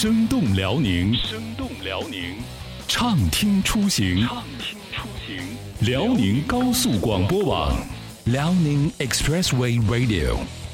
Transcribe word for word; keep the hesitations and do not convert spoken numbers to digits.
生动辽宁， 生动辽宁， 畅听出行， 畅听出行， 辽宁高速广播网，辽宁 Expressway Radio。